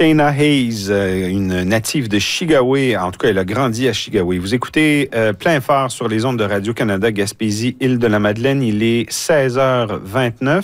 Shayna Hayes, une native de Chigaoué. En tout cas, elle a grandi à Chigaoué. Vous écoutez Plein Phare sur les ondes de Radio-Canada, Gaspésie, Île-de-la-Madeleine. Il est 16h29,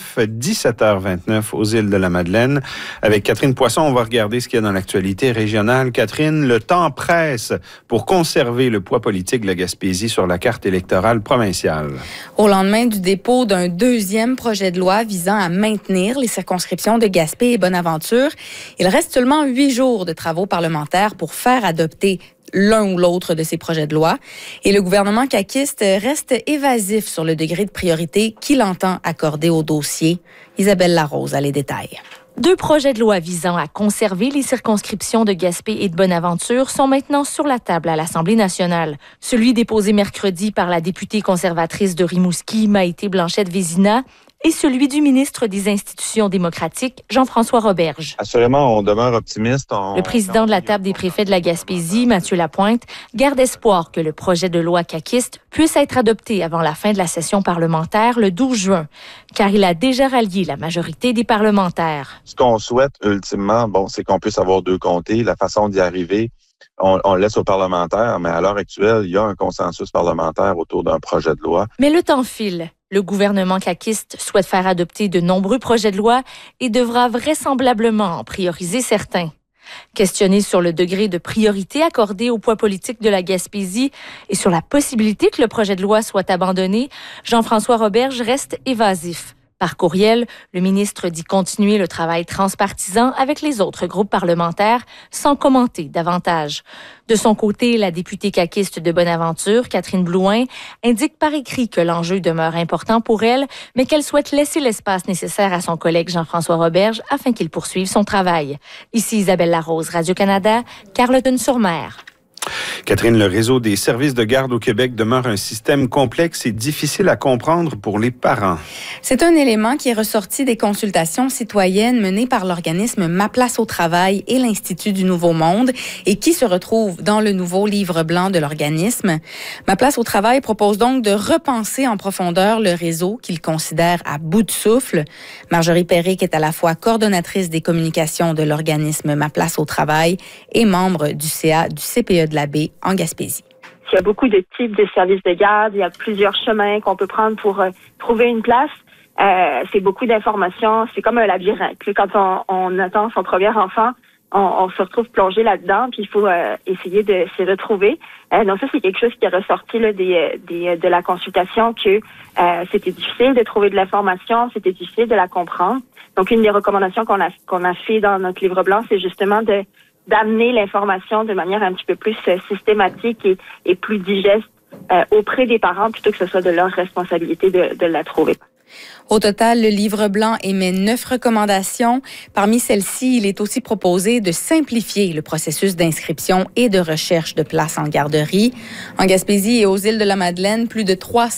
17h29 aux Îles-de-la-Madeleine. Avec Catherine Poisson, on va regarder ce qu'il y a dans l'actualité régionale. Catherine, le temps presse pour conserver le poids politique de la Gaspésie sur la carte électorale provinciale. Au lendemain du dépôt d'un deuxième projet de loi visant à maintenir les circonscriptions de Gaspé et Bonaventure, il reste seulement 8 jours de travaux parlementaires pour faire adopter l'un ou l'autre de ces projets de loi. Et le gouvernement caquiste reste évasif sur le degré de priorité qu'il entend accorder au dossier. Isabelle Larose a les détails. 2 projets de loi visant à conserver les circonscriptions de Gaspé et de Bonaventure sont maintenant sur la table à l'Assemblée nationale. Celui déposé mercredi par la députée conservatrice de Rimouski, Maïté Blanchette-Vézina, et celui du ministre des Institutions démocratiques, Jean-François Roberge. Assurément, on demeure optimiste. Le président de la table des préfets de la Gaspésie, Mathieu Lapointe, garde espoir que le projet de loi caquiste puisse être adopté avant la fin de la session parlementaire le 12 juin, car il a déjà rallié la majorité des parlementaires. Ce qu'on souhaite ultimement, c'est qu'on puisse avoir 2 comtés. La façon d'y arriver, on laisse aux parlementaires, mais à l'heure actuelle, il y a un consensus parlementaire autour d'un projet de loi. Mais le temps file. Le gouvernement caquiste souhaite faire adopter de nombreux projets de loi et devra vraisemblablement en prioriser certains. Questionné sur le degré de priorité accordé au poids politique de la Gaspésie et sur la possibilité que le projet de loi soit abandonné, Jean-François Roberge reste évasif. Par courriel, le ministre dit continuer le travail transpartisan avec les autres groupes parlementaires sans commenter davantage. De son côté, la députée caquiste de Bonaventure, Catherine Blouin, indique par écrit que l'enjeu demeure important pour elle, mais qu'elle souhaite laisser l'espace nécessaire à son collègue Jean-François Roberge afin qu'il poursuive son travail. Ici Isabelle Larose, Radio-Canada, Carleton-sur-Mer. Catherine, le réseau des services de garde au Québec demeure un système complexe et difficile à comprendre pour les parents. C'est un élément qui est ressorti des consultations citoyennes menées par l'organisme Ma Place au Travail et l'Institut du Nouveau Monde et qui se retrouve dans le nouveau livre blanc de l'organisme. Ma Place au Travail propose donc de repenser en profondeur le réseau qu'il considère à bout de souffle. Marjorie Péric est à la fois coordonnatrice des communications de l'organisme Ma Place au Travail et membre du CA du CPE de la Baie en Gaspésie. Il y a beaucoup de types de services de garde. Il y a plusieurs chemins qu'on peut prendre pour trouver une place. C'est beaucoup d'informations. C'est comme un labyrinthe. Quand on attend son premier enfant, on se retrouve plongé là-dedans, puis il faut essayer de s'y retrouver. Donc ça, c'est quelque chose qui est ressorti là, de la consultation, que c'était difficile de trouver de l'information, c'était difficile de la comprendre. Donc une des recommandations qu'on a fait dans notre livre blanc, c'est justement d'amener l'information de manière un petit peu plus systématique et plus digeste auprès des parents, plutôt que ce soit de leur responsabilité de la trouver. Au total, le livre blanc émet 9 recommandations. Parmi celles-ci, il est aussi proposé de simplifier le processus d'inscription et de recherche de places en garderie. En Gaspésie et aux Îles-de-la-Madeleine, plus de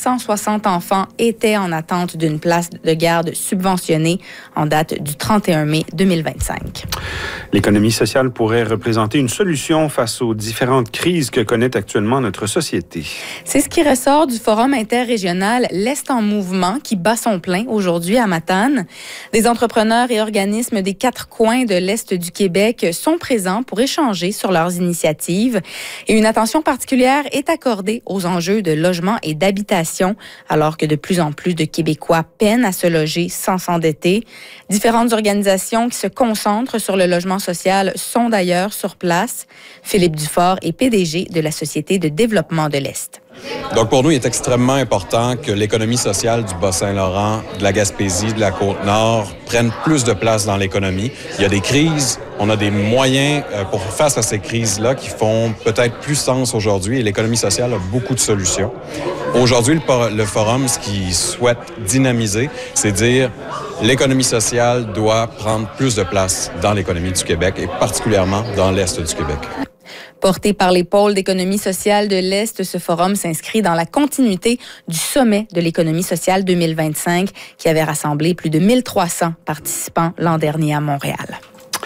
360 enfants étaient en attente d'une place de garde subventionnée en date du 31 mai 2025. L'économie sociale pourrait représenter une solution face aux différentes crises que connaît actuellement notre société. C'est ce qui ressort du forum interrégional L'Est en mouvement qui bat son plein aujourd'hui à Matane. Des entrepreneurs et organismes des 4 coins de l'Est du Québec sont présents pour échanger sur leurs initiatives. Et une attention particulière est accordée aux enjeux de logement et d'habitation, alors que de plus en plus de Québécois peinent à se loger sans s'endetter. Différentes organisations qui se concentrent sur le logement social sont d'ailleurs sur place. Philippe Dufort est PDG de la Société de développement de l'Est. Donc, pour nous, il est extrêmement important que l'économie sociale du Bas-Saint-Laurent, de la Gaspésie, de la Côte-Nord prenne plus de place dans l'économie. Il y a des crises, on a des moyens pour faire face à ces crises-là qui font peut-être plus sens aujourd'hui et l'économie sociale a beaucoup de solutions. Aujourd'hui, le Forum, ce qu'il souhaite dynamiser, c'est dire l'économie sociale doit prendre plus de place dans l'économie du Québec et particulièrement dans l'Est du Québec. Porté par les pôles d'économie sociale de l'Est, ce forum s'inscrit dans la continuité du sommet de l'économie sociale 2025 qui avait rassemblé plus de 1300 participants l'an dernier à Montréal.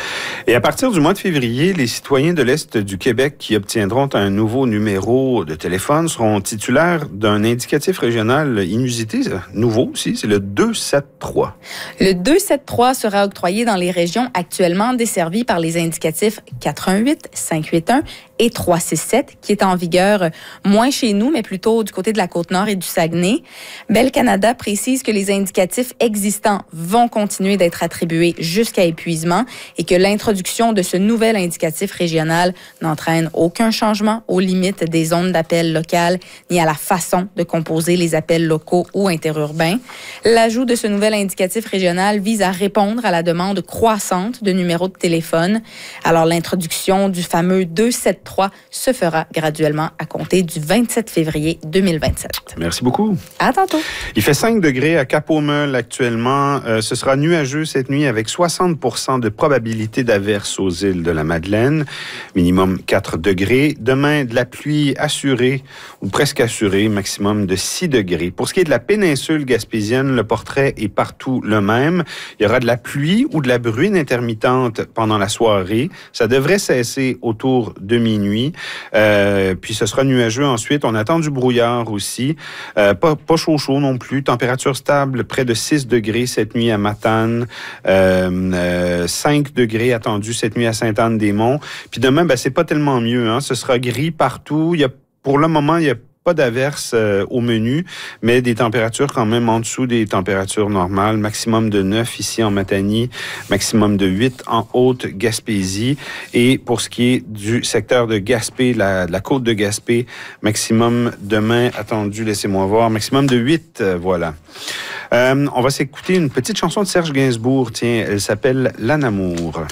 Et à partir du mois de février, les citoyens de l'Est du Québec qui obtiendront un nouveau numéro de téléphone seront titulaires d'un indicatif régional inusité, nouveau aussi, c'est le 273. Le 273 sera octroyé dans les régions actuellement desservies par les indicatifs 418, 581 et 367, qui est en vigueur moins chez nous, mais plutôt du côté de la Côte-Nord et du Saguenay. Bell Canada précise que les indicatifs existants vont continuer d'être attribués jusqu'à épuisement et que l'introduction de ce nouvel indicatif régional n'entraîne aucun changement aux limites des zones d'appel locales ni à la façon de composer les appels locaux ou interurbains. L'ajout de ce nouvel indicatif régional vise à répondre à la demande croissante de numéros de téléphone. Alors, l'introduction du fameux 273 se fera graduellement à compter du 27 février 2027. Merci beaucoup. À tantôt. Il fait 5 degrés à Cap-aux-Meules actuellement. Ce sera nuageux cette nuit avec 60% de probabilité d'averse aux îles de la Madeleine. Minimum 4 degrés. Demain, de la pluie assurée ou presque assurée, maximum de 6 degrés. Pour ce qui est de la péninsule gaspésienne, le portrait est partout le même. Il y aura de la pluie ou de la bruine intermittente pendant la soirée. Ça devrait cesser autour de minuit. Puis ce sera nuageux ensuite. On attend du brouillard aussi. Pas chaud non plus. Température stable, près de 6 degrés cette nuit à Matane. 5 degrés attendus cette nuit à Sainte-Anne-des-Monts. Puis demain, c'est pas tellement mieux. Hein? Ce sera gris partout. Pour le moment, il y a pas d'averse au menu, mais des températures quand même en dessous des températures normales. Maximum de 9 ici en Matanie, maximum de 8 en Haute-Gaspésie. Et pour ce qui est du secteur de Gaspé, la côte de Gaspé, maximum demain attendu, laissez-moi voir, maximum de 8, voilà. On va s'écouter une petite chanson de Serge Gainsbourg, tiens, elle s'appelle « L'Anamour ».